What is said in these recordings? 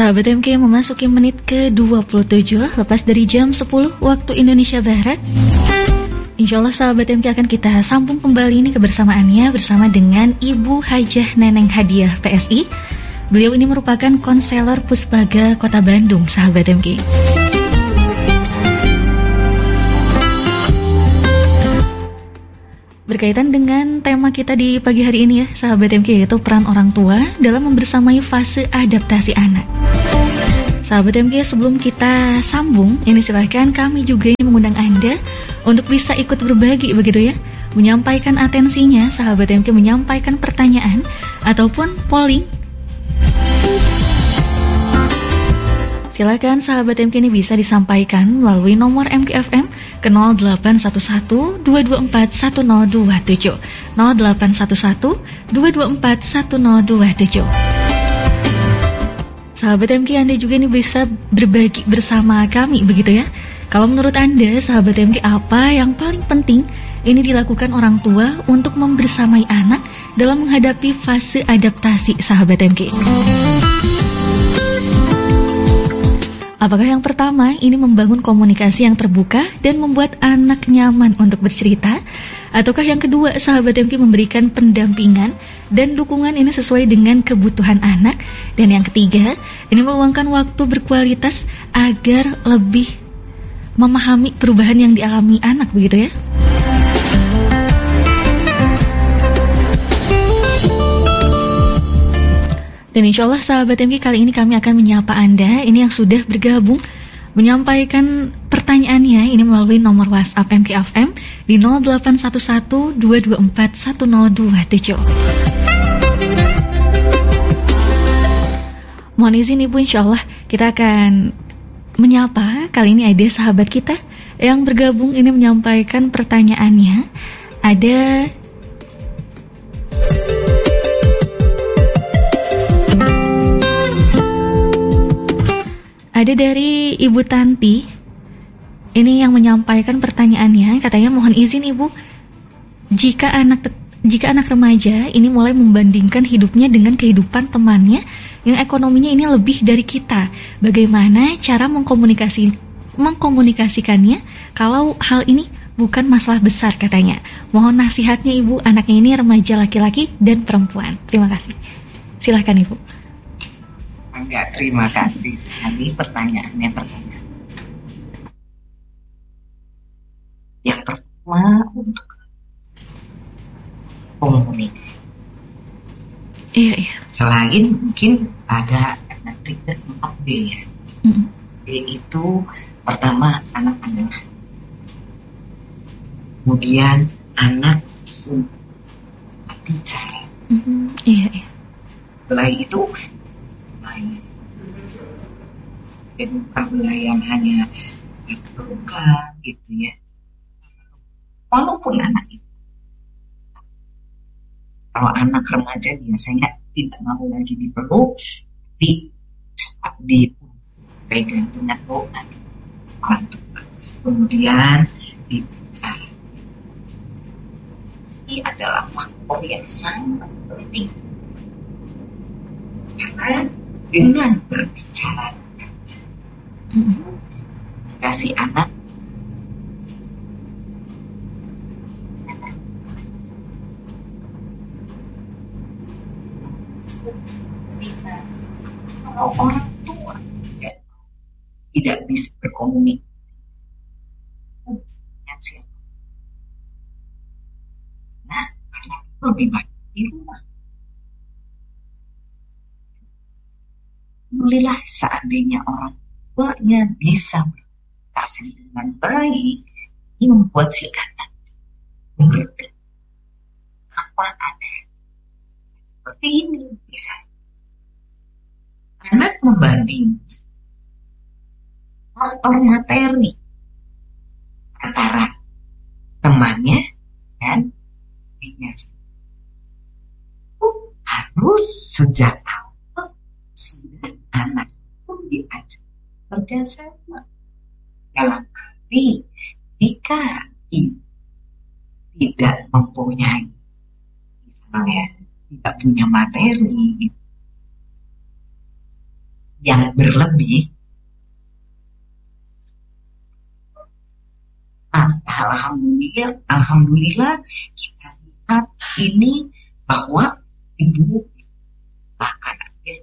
Sahabat MK memasuki menit ke-27 lepas dari jam 10 waktu Indonesia Barat. Insya Allah sahabat MK akan kita sambung kembali ini kebersamaannya bersama dengan Ibu Hajah Neneng Hadiah PSI. Beliau ini merupakan konselor Puspaga Kota Bandung, sahabat MK. Berkaitan dengan tema kita di pagi hari ini ya, sahabat MK, yaitu peran orang tua dalam membersamai fase adaptasi anak. Sahabat MK, sebelum kita sambung, ini silahkan kami juga ini mengundang Anda untuk bisa ikut berbagi begitu ya, menyampaikan atensinya, sahabat MK, menyampaikan pertanyaan ataupun polling. Silakan sahabat MK ini bisa disampaikan melalui nomor MKFM ke 0811-224-1027 0811-224-1027. Sahabat MK, Anda juga ini bisa berbagi bersama kami begitu ya. Kalau menurut Anda, sahabat MK, apa yang paling penting ini dilakukan orang tua untuk membersamai anak dalam menghadapi fase adaptasi, sahabat MK? Apakah yang pertama ini membangun komunikasi yang terbuka dan membuat anak nyaman untuk bercerita? Ataukah yang kedua, sahabat MK, memberikan pendampingan dan dukungan ini sesuai dengan kebutuhan anak? Dan yang ketiga, ini meluangkan waktu berkualitas agar lebih memahami perubahan yang dialami anak begitu ya? Dan insya Allah sahabat MK, kali ini kami akan menyapa Anda ini yang sudah bergabung menyampaikan pertanyaannya ini melalui nomor WhatsApp MKFM di 0811-224-1027. Mohon izin Ibu, insya Allah kita akan menyapa. Kali ini ada sahabat kita yang bergabung ini menyampaikan pertanyaannya. Ada dari Ibu Tanti, ini yang menyampaikan pertanyaannya, katanya mohon izin Ibu, jika anak remaja ini mulai membandingkan hidupnya dengan kehidupan temannya yang ekonominya ini lebih dari kita, bagaimana cara mengkomunikasikannya kalau hal ini bukan masalah besar katanya. Mohon nasihatnya Ibu, anaknya ini remaja laki-laki dan perempuan. Terima kasih. Silahkan Ibu. Enggak, terima kasih sekali pertanyaannya. Yang pertama untuk komunikasi. Iya. Selain mungkin ada trigger 4D ya. D itu pertama anak-anak. Kemudian anak bicara. Iya. Setelah itu dan bukan hanya terbuka gitu ya. Walaupun anak itu, kalau anak remaja biasanya tidak mau lagi dipeluk, cepat dipegang dengan doa, kemudian dibicara. Ini adalah faktor yang sangat penting karena dengan berbicara kasih anak kalau orang tua tidak bisa berkomunikasi dengan siapa, nah anak lebih baik di rumah. Alhamdulillah seandainya orang tuanya bisa berkomunikasi dengan baik, ini membuat si anak mengerti apa ada. Seperti ini bisa. Anak membanding faktor materi antara temannya dan dirinya. Harus sejak awal sudah anak pun diajak kerjasama. Dalam arti jika tidak mempunyai, misalnya tidak punya materi, yang berlebih, alhamdulillah kita lihat ini bahwa ibu anaknya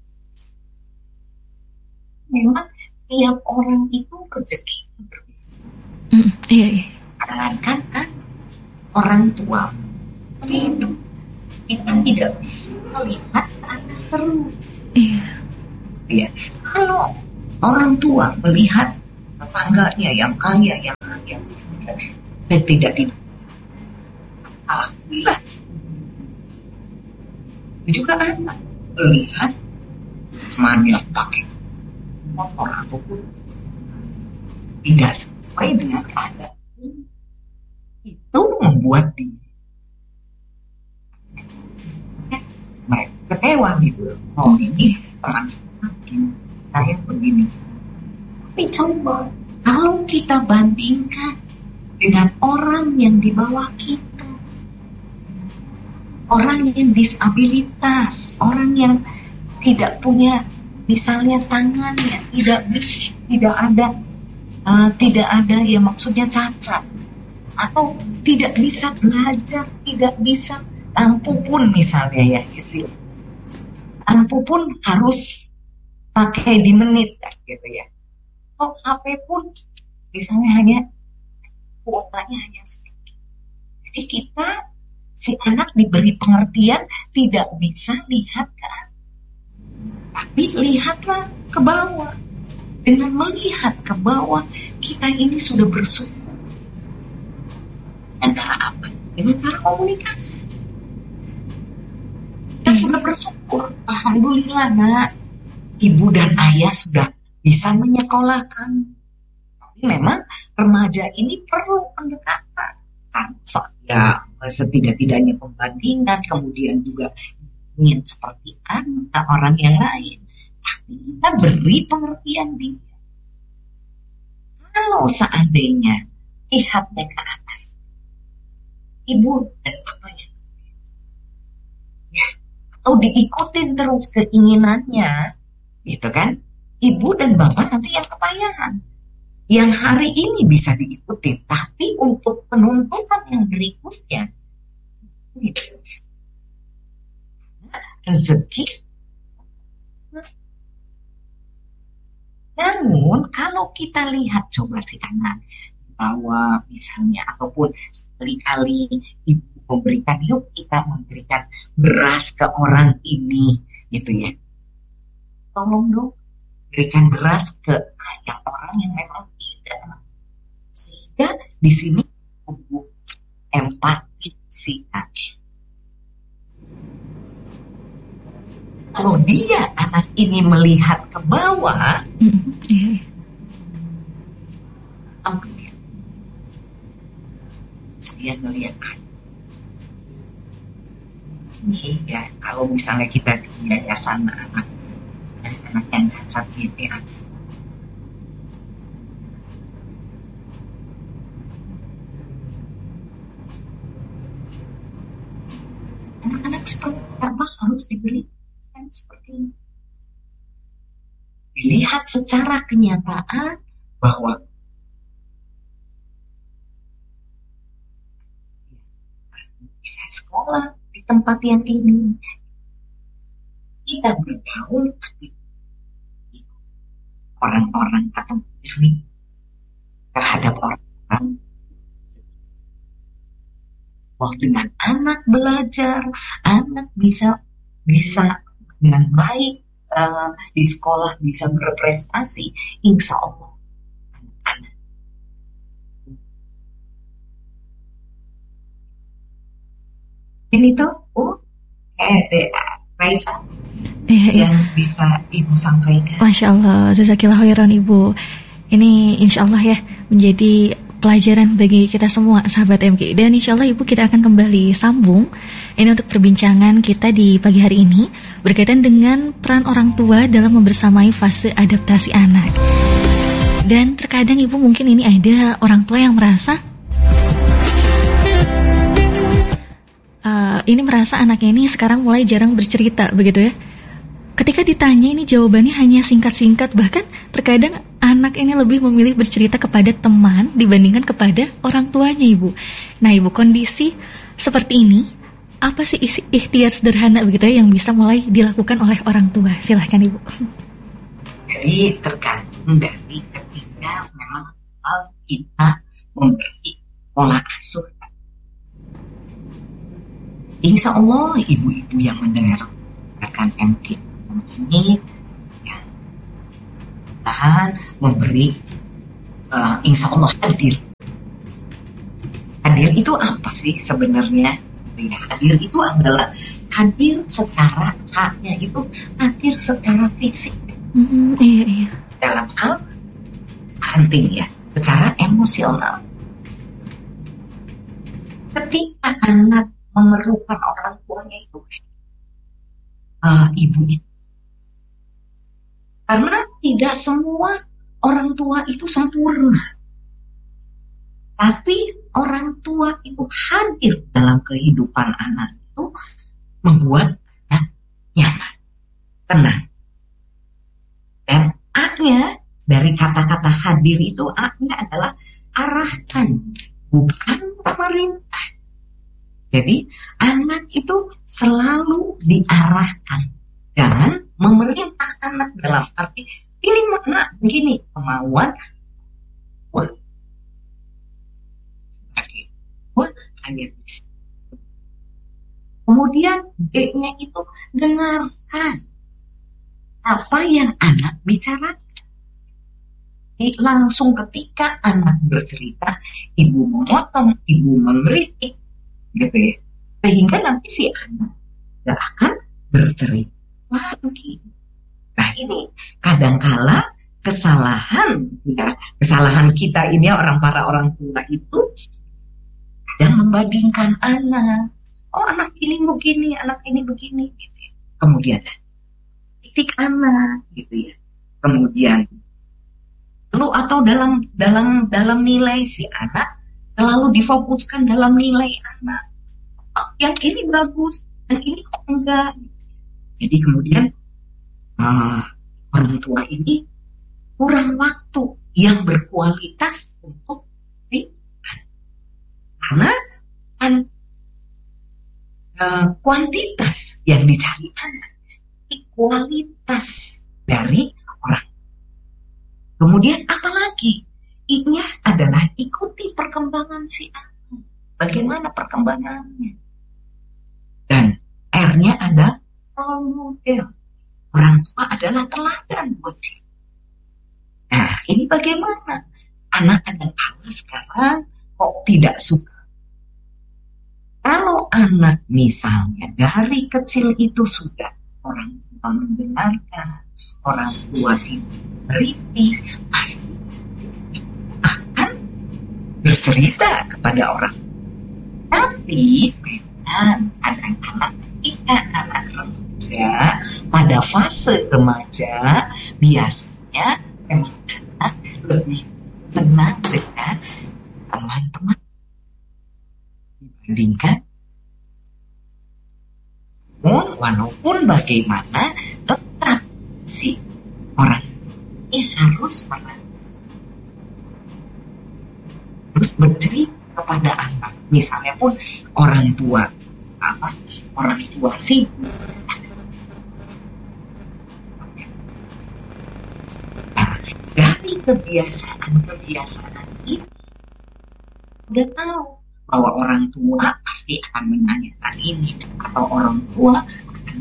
memang tiap orang itu rezeki berbeda. Iya. Kadang-kadang kan orang tua itu kita tidak bisa melihat ke atas terus. Iya. Ya, kalau orang tua melihat tetangganya yang kaya, tidak, alhamdulillah. Juga anak melihat temannya pakai motor ataupun tidak sesuai dengan keadaan, itu membuat dia mereka kecewa gitu. Oh, ini teman saya begini. Tapi coba kalau kita bandingkan dengan orang yang di bawah kita, orang yang disabilitas, orang yang tidak punya misalnya tangannya tidak ada ya, maksudnya cacat, atau tidak bisa belajar, tidak bisa, lampu pun misalnya ya, istilah lampu pun harus pakai di menit gitu ya. Oh, HP pun misalnya hanya kuotanya hanya sedikit. Jadi si anak diberi pengertian tidak bisa lihat ke atas, tapi lihatlah ke bawah. Dengan melihat ke bawah, kita ini sudah bersyukur. Antara apa? Dengan cara komunikasi. Kita sudah bersyukur. Alhamdulillah nak, ibu dan ayah sudah bisa menyekolahkan. Tapi memang remaja ini perlu pendekatan. Ya, setidak-tidaknya pembandingan, kemudian juga ingin seperti orang yang lain. Tapi kita beri pengertian dia. Kalau seandainya lihatnya ke atas, ibu dan bapaknya, ya, atau diikutin terus keinginannya, gitu kan? Ibu dan bapak nanti yang kepayahan. Yang hari ini bisa diikuti, tapi untuk penuntutan yang berikutnya, gitu. Rezeki. Namun kalau kita lihat coba si anak bahwa misalnya, ataupun sekali-kali ibu memberikan, yuk kita memberikan beras ke orang ini, gitu ya. Tolong dong berikan beras ke orang yang memang tidak. Sehingga di sini tumbuh empati si anak. Kalau dia anak ini melihat ke bawah, saya melihat ini ya, kalau misalnya kita di yayasan anak yang cacat GPAC, anak-anak seperti apa harus diberikan seperti ini. Dilihat secara kenyataan bahwa bisa sekolah di tempat yang ini, kita bergaul orang-orang atau diri terhadap orang. Dengan anak belajar, anak bisa dengan baik di sekolah, bisa berprestasi, insya Allah anak. Ini tuh Raisa yang bisa Ibu sampaikan. Masya Allah, jazakillah khairan Ibu. Ini insya Allah ya menjadi pelajaran bagi kita semua sahabat MK. Dan insya Allah Ibu kita akan kembali sambung ini untuk perbincangan kita di pagi hari ini berkaitan dengan peran orang tua dalam membersamai fase adaptasi anak. Dan terkadang Ibu mungkin ini ada orang tua yang merasa ini merasa anaknya ini sekarang mulai jarang bercerita begitu ya. ketika ditanya ini jawabannya hanya singkat-singkat, bahkan terkadang anak ini lebih memilih bercerita kepada teman dibandingkan kepada orang tuanya, Ibu. Nah, Ibu, kondisi seperti ini, apa sih ikhtiar sederhana begitu ya yang bisa mulai dilakukan oleh orang tua? Silahkan, Ibu. Jadi tergantung dari ketika memang kita memberi pola asuh. Insya Allah ibu-ibu yang mendengarkan MK ini yang tahan memberi insya Allah hadir. Hadir itu apa sih sebenarnya? Hadir itu adalah hadir secara haknya itu hadir secara fisik. Iya. Dalam hal parenting ya, secara emosional. Ketika anak memerlukan orang tuanya itu, ibu itu, karena tidak semua orang tua itu sempurna, tapi orang tua itu hadir dalam kehidupan anak itu membuat anak nyaman, tenang. Dan A-nya dari kata-kata hadir itu, A-nya adalah arahkan, bukan pemerintah. Jadi anak itu selalu diarahkan, jangan memerintah anak dalam arti ini mana begini kemauan, hanya bisa. Kemudian D-nya itu dengarkan apa yang anak bicarakan. Langsung ketika anak bercerita, ibu memotong, ibu mengkritik, gitu ya. Sehingga nanti si anak gak akan bercerita lagi. Nah ini kadangkala kesalahan kita ini para orang tua itu kadang membandingkan anak. Oh anak ini begini, anak ini begini, gitu ya. Kemudian titik anak, gitu ya. Kemudian lalu atau dalam nilai si anak selalu difokuskan dalam nilai anak. Oh, yang ini bagus, yang ini kok enggak. Jadi kemudian orang tua ini kurang waktu yang berkualitas untuk si anak. Karena kan kuantitas yang dicari anak, kualitas dari orang. Kemudian apalagi I-nya adalah ikuti perkembangan si anak. Bagaimana perkembangannya? Dan R-nya ada role model. Orang tua adalah teladan buat si. Nah, ini bagaimana? Anak kadang-kadang sekarang kok tidak suka. Kalau anak misalnya dari kecil itu sudah orang tua mendengarkan, orang tua tidak beriti, pasti akan bercerita kepada orang. Tapi memang kadang-kadang ketika anak remaja, pada fase remaja, biasanya memang anak lebih senang dengan teman-teman dibandingkan. Walaupun bagaimana, tetap si orang ini harus bercerita kepada anak. Misalnya pun orang tua sibuk. Nah, dari kebiasaan ini udah tahu bahwa orang tua pasti akan menanyakan ini, atau orang tua akan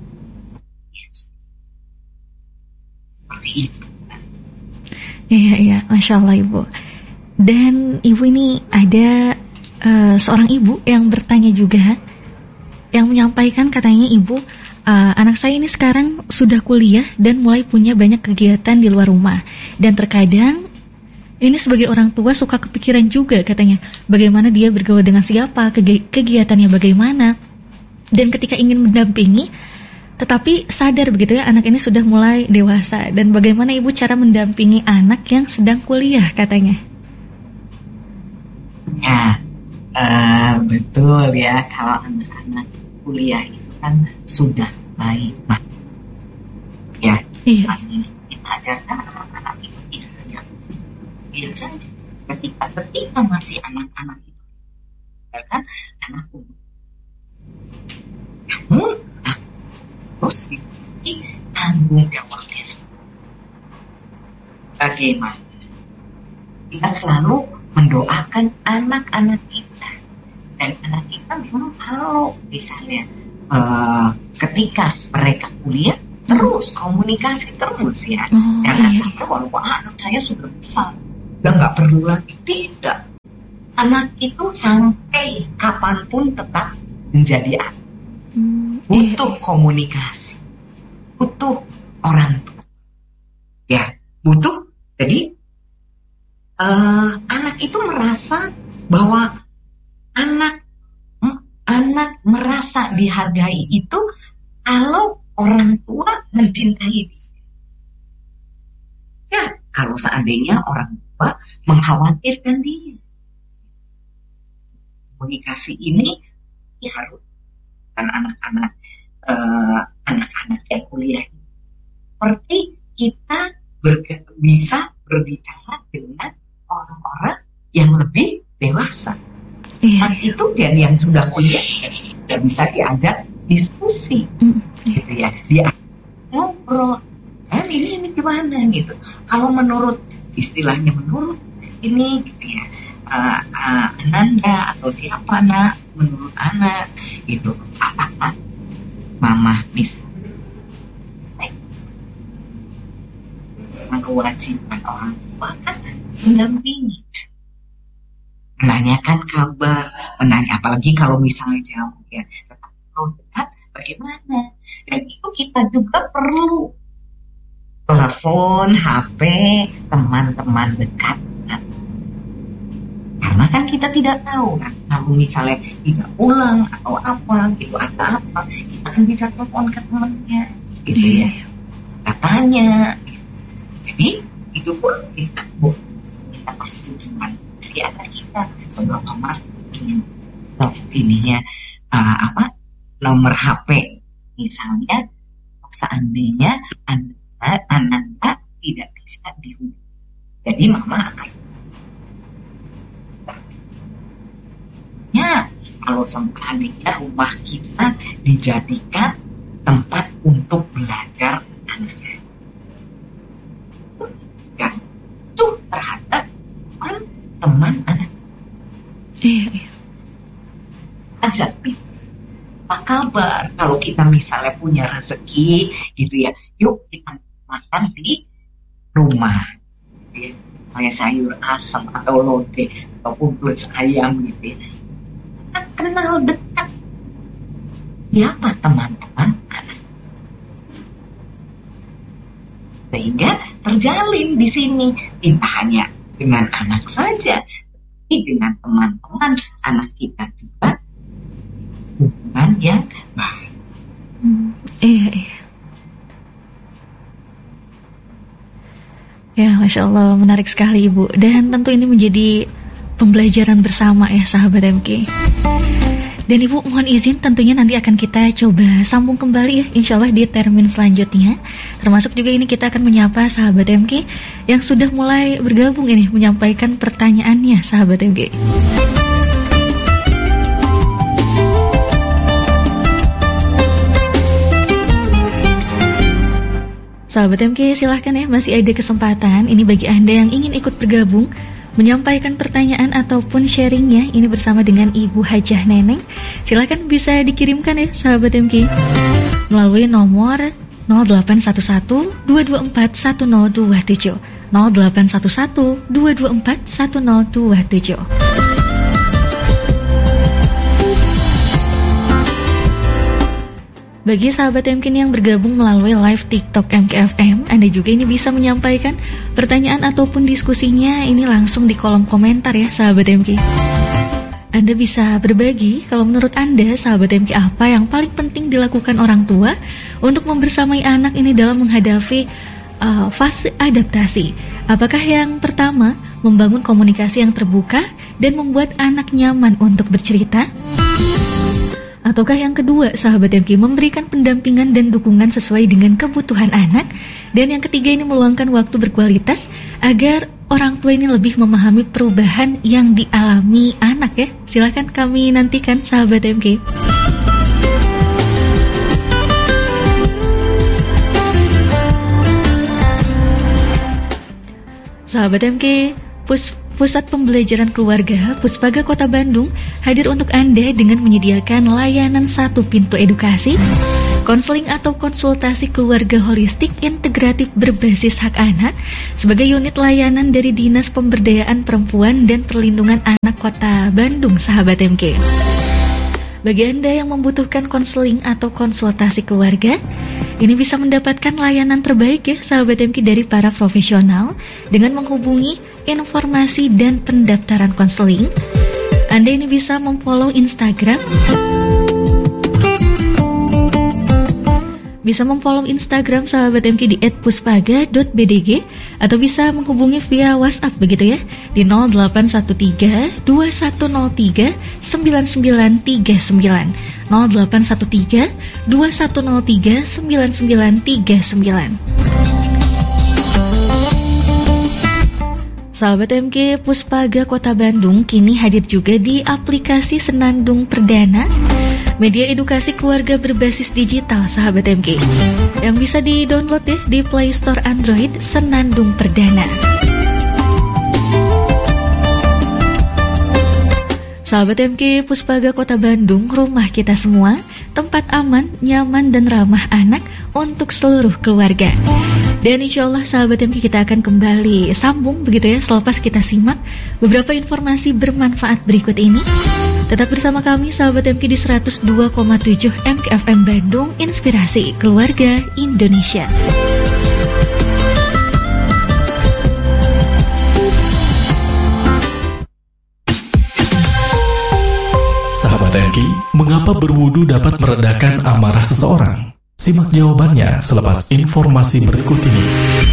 seperti itu. Iya, Masya Allah Ibu. Dan Ibu ini ada seorang ibu yang bertanya juga, yang menyampaikan katanya Ibu, anak saya ini sekarang sudah kuliah dan mulai punya banyak kegiatan di luar rumah. Dan terkadang ini sebagai orang tua suka kepikiran juga katanya, bagaimana dia bergaul dengan siapa, kegiatannya bagaimana. Dan ketika ingin mendampingi, tetapi sadar begitu ya, anak ini sudah mulai dewasa. Dan bagaimana Ibu cara mendampingi anak yang sedang kuliah katanya? Ya, betul ya, kalau anak-anak kuliah itu kan sudah baik. Ya, Iya. kita ajarkan anak-anak itu tidak hanya biasa saja. Ketika masih anak-anak itu, kan anakku, kamu terus diikuti tanggung jawabnya. Bagaimana kita selalu mendoakan anak-anak kita, dan anak kita memang kalau misalnya ketika mereka kuliah terus komunikasi terus ya, jangan sampai walaupun anak saya sudah besar udah nggak perlu lagi, tidak. Anak itu sampai kapanpun tetap menjadi anak, butuh komunikasi, butuh orang tua, ya butuh. Jadi anak itu merasa bahwa anak merasa dihargai itu kalau orang tua mencintai dia. Ya, kalau seandainya orang tua mengkhawatirkan dia. Komunikasi ini harus, kan anak-anak yang kuliah seperti kita bisa berbicara dengan orang-orang yang lebih dewasa. Nah, itu jadi yang sudah kuliah sudah bisa diajak diskusi, gitu ya, dia ngobrol, ini gimana gitu. Kalau menurut istilahnya menurut ini gitu ya, Ananda atau siapa nak, menurut anak itu apakah mama misalnya kewajiban orang tua kan mendampingi, menanyakan kabar, apalagi kalau misalnya jauh ya, kalau dekat bagaimana. Dan itu kita juga perlu telepon, HP, teman-teman dekat. Karena kan kita tidak tahu kan, kalau misalnya tidak pulang atau apa gitu, atau apa, kita kan bisa telepon ke temannya gitu ya, katanya gitu. Jadi itu pun kita persetujuan dari anak kita. Coba mama ingin ininya nomor HP misalnya, seandainya Ananda tidak bisa dihubungi, jadi mama akan kalau seandainya rumah kita dijadikan tempat untuk belajar anaknya, dan itu terhadap teman anak. Ajak apa kabar, kalau kita misalnya punya rezeki gitu ya, yuk kita makan di rumah ya, kayak sayur asam atau lodeh ataupun plus ayam gitu ya. Kita kenal dekat siapa teman-teman anak, sehingga terjalin di sini tidak hanya dengan anak saja, tapi dengan teman-teman anak kita juga hubungan yang baik. Ya, Masya Allah, menarik sekali Ibu. Dan tentu ini menjadi pembelajaran bersama ya sahabat MK. Dan Ibu mohon izin tentunya nanti akan kita coba sambung kembali ya, insya Allah di termin selanjutnya. Termasuk juga ini kita akan menyapa sahabat MK yang sudah mulai bergabung ini, menyampaikan pertanyaannya sahabat MK. Sahabat MK, silahkan ya, masih ada kesempatan ini bagi Anda yang ingin ikut bergabung, menyampaikan pertanyaan ataupun sharingnya ini bersama dengan Ibu Hajah Neneng. Silahkan bisa dikirimkan ya sahabat MK melalui nomor 0811 224 1027 0811 224 1027. Bagi sahabat MK yang bergabung melalui live TikTok MKFM, Anda juga ini bisa menyampaikan pertanyaan ataupun diskusinya ini langsung di kolom komentar ya sahabat MK. Anda bisa berbagi kalau menurut Anda sahabat MK apa yang paling penting dilakukan orang tua untuk membersamai anak ini dalam menghadapi fase adaptasi. Apakah yang pertama membangun komunikasi yang terbuka dan membuat anak nyaman untuk bercerita? Ataukah yang kedua, sahabat MK, memberikan pendampingan dan dukungan sesuai dengan kebutuhan anak. Dan yang ketiga ini meluangkan waktu berkualitas agar orang tua ini lebih memahami perubahan yang dialami anak ya. Silakan kami nantikan sahabat MK. Sahabat MK, Pusat Pembelajaran Keluarga Puspaga Kota Bandung hadir untuk Anda dengan menyediakan layanan 1 pintu edukasi, konseling atau konsultasi keluarga holistik integratif berbasis hak anak sebagai unit layanan dari Dinas Pemberdayaan Perempuan dan Perlindungan Anak Kota Bandung, sahabat MK. Bagi Anda yang membutuhkan konseling atau konsultasi keluarga, ini bisa mendapatkan layanan terbaik ya sahabat MK dari para profesional dengan menghubungi informasi dan pendaftaran konseling. Anda ini bisa memfollow Instagram, sahabat MK di @puspaga.bdg atau bisa menghubungi via WhatsApp begitu ya di 0813 2103 9939 0813 2103 9939. Sahabat MK, Puspaga Kota Bandung kini hadir juga di aplikasi Senandung Perdana, media edukasi keluarga berbasis digital sahabat MK, yang bisa di-download ya di Play Store Android Senandung Perdana. Sahabat MK, Puspaga Kota Bandung, rumah kita semua, tempat aman, nyaman, dan ramah anak untuk seluruh keluarga. Dan insya Allah sahabat MK kita akan kembali sambung begitu ya selepas kita simak beberapa informasi bermanfaat berikut ini. Tetap bersama kami sahabat MK di 102,7 MKFM Bandung, Inspirasi Keluarga Indonesia. Sahabat MK, mengapa berwudu dapat meredakan amarah seseorang? Simak jawabannya selepas informasi berikut ini.